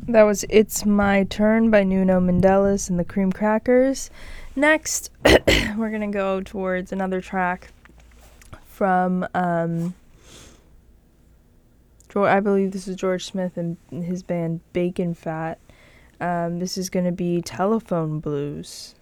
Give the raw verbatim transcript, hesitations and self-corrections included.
That was It's My Turn by Nuno Mendelis and the Cream Crackers. Next, we're going to go towards another track from, um, I believe this is George Smith and his band Bacon Fat. Um, this is going to be Telephone Blues.